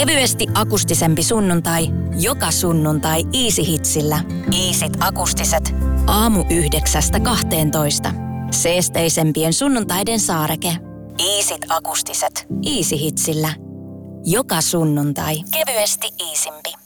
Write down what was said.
Kevyesti akustisempi sunnuntai, joka sunnuntai Easy Hitsillä. Easyt akustiset. Aamu 9–12. Seesteisempien sunnuntaiden saareke. Easyt akustiset. Easy Hitsillä. Joka sunnuntai kevyesti iisimpi.